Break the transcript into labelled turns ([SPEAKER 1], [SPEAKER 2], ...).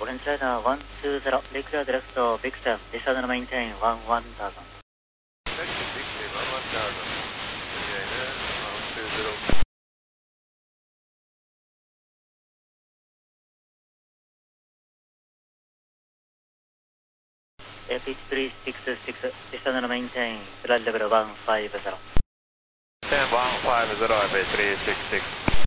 [SPEAKER 1] Orange Radar 120, declare direct to Victor, descend and maintain 11,000.
[SPEAKER 2] Victor 11,000. Indiana 120.
[SPEAKER 1] AP366, descend and maintain flight level 150.
[SPEAKER 2] Stand 150, AP366.